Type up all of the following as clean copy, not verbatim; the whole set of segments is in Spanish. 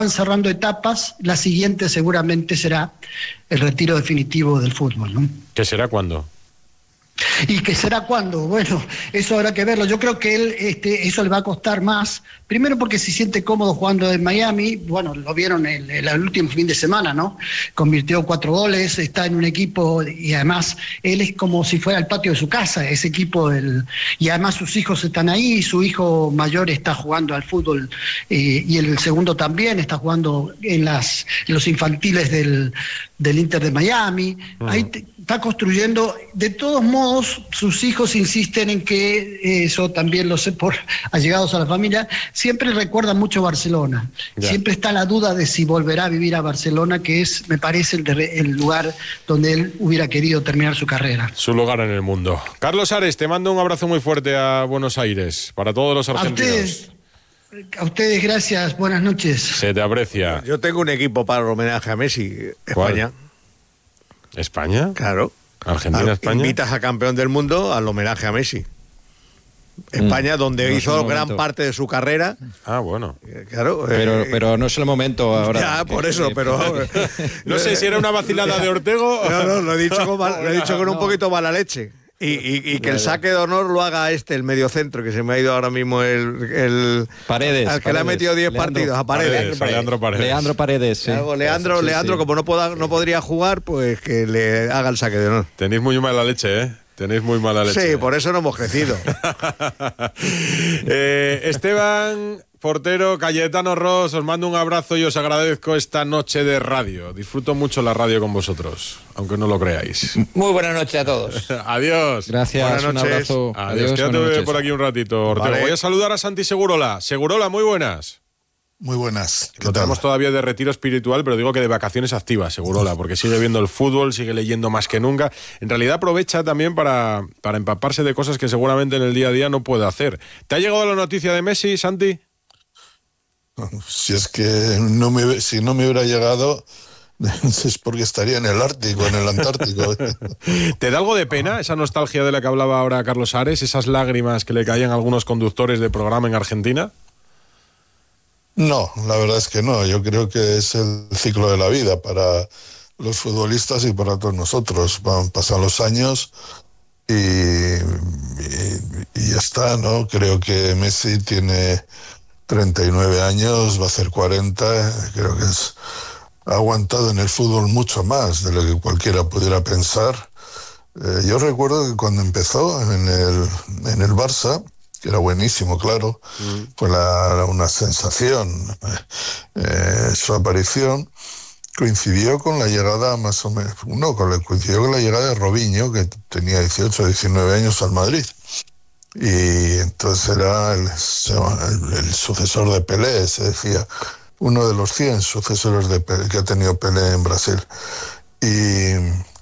cerrando etapas, la siguiente seguramente será el retiro definitivo del fútbol, ¿no? ¿Qué será cuándo? ¿Y qué será cuándo? Bueno, eso habrá que verlo. Yo creo que él, eso le va a costar más. Primero porque se siente cómodo jugando en Miami. Bueno, lo vieron el último fin de semana, ¿no? Convirtió 4 goles, está en un equipo y además él es como si fuera el patio de su casa, ese equipo. Y además sus hijos están ahí, su hijo mayor está jugando al fútbol y el segundo también está jugando en los infantiles del Inter de Miami. Ahí está construyendo. De todos modos, sus hijos insisten en que, eso también lo sé por allegados a la familia, siempre recuerdan mucho Barcelona. Ya. Siempre está la duda de si volverá a vivir a Barcelona, que es, me parece, el lugar donde él hubiera querido terminar su carrera. Su lugar en el mundo. Carlos Ares, te mando un abrazo muy fuerte a Buenos Aires, para todos los argentinos. A ustedes, gracias, buenas noches. Se te aprecia. Yo tengo un equipo para el homenaje a Messi, España. ¿Cuál? ¿España? Claro. Argentina, España. Invitas a campeón del mundo al homenaje a Messi. España, donde no hizo gran parte de su carrera. Ah, bueno. Claro. Pero no es el momento ahora. Ya, por eso, pero... no sé si era una vacilada de Ortego. No, lo he dicho con un poquito mala leche. Y que el saque de honor lo haga el mediocentro, que se me ha ido ahora mismo el Paredes. Al que le ha metido 10 partidos, a Paredes. Leandro Paredes, sí. Leandro, como no podría jugar, pues que le haga el saque de honor. Tenéis muy mala leche, ¿eh? Tenéis muy mala leche. Sí, por eso no hemos crecido. Esteban, portero, Cayetano Ros, os mando un abrazo y os agradezco esta noche de radio. Disfruto mucho la radio con vosotros, aunque no lo creáis. Muy buenas noches a todos. Adiós. Gracias, un abrazo. Adiós, quédate por aquí un ratito, Ortega. Vale. Voy a saludar a Santi Segurola. Segurola, muy buenas. Muy buenas. Lo tenemos todavía de retiro espiritual, pero digo que de vacaciones activas, Segurola, porque sigue viendo el fútbol, sigue leyendo más que nunca. En realidad aprovecha también para empaparse de cosas que seguramente en el día a día no puede hacer. ¿Te ha llegado la noticia de Messi, Santi? Si es que si no me hubiera llegado, es porque estaría en el Ártico, en el Antártico. ¿Te da algo de pena esa nostalgia de la que hablaba ahora Carlos Ares, esas lágrimas que le caían a algunos conductores de programa en Argentina? No, la verdad es que no. Yo creo que es el ciclo de la vida para los futbolistas y para todos nosotros. Pasan los años y ya está, ¿no? Creo que Messi tiene 39 años, va a hacer 40. Creo que ha aguantado en el fútbol mucho más de lo que cualquiera pudiera pensar. Yo recuerdo que cuando empezó en el Barça, que era buenísimo, claro, fue una sensación. Su aparición coincidió con la llegada coincidió con la llegada de Robinho, que tenía 18 o 19 años al Madrid. Y entonces era el sucesor de Pelé, se decía, uno de los 100 sucesores de Pelé, que ha tenido Pelé en Brasil. Y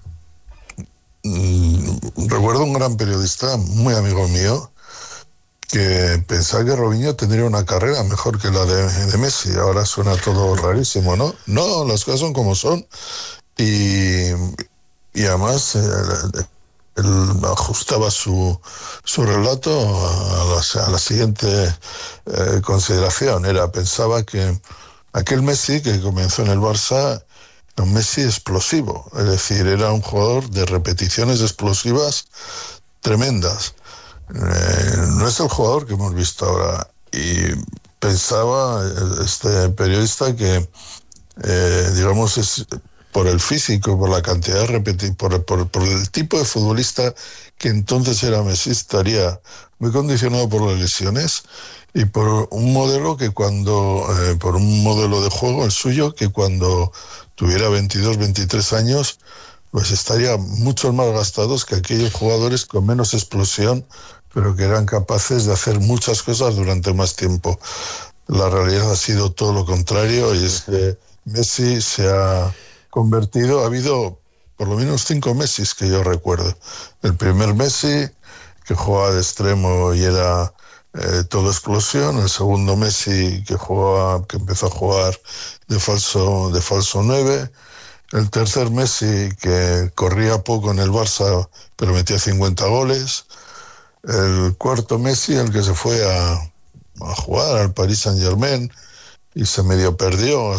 recuerdo un gran periodista, muy amigo mío, que pensaba que Robinho tendría una carrera mejor que la de Messi. Ahora suena todo rarísimo, ¿no? No, las cosas son como son. Y además él ajustaba su relato a la siguiente consideración. Pensaba que aquel Messi que comenzó en el Barça era un Messi explosivo. Es decir, era un jugador de repeticiones explosivas tremendas. No es el jugador que hemos visto ahora. Y pensaba este periodista que, digamos, es por el físico, por la cantidad de repeticiones, por el tipo de futbolista que entonces era Messi, estaría muy condicionado por las lesiones y por un modelo por un modelo de juego, el suyo, que cuando tuviera 22, 23 años, pues estaría mucho más gastados que aquellos jugadores con menos explosión, pero que eran capaces de hacer muchas cosas durante más tiempo. La realidad ha sido todo lo contrario, y es que Messi se ha convertido, ha habido por lo menos 5 Messis que yo recuerdo. El primer Messi, que jugaba de extremo y era todo explosión. El segundo Messi, que empezó a jugar de falso 9. El tercer Messi, que corría poco en el Barça, pero metía 50 goles. El cuarto Messi, el que se fue a jugar al Paris Saint-Germain y se medio perdió.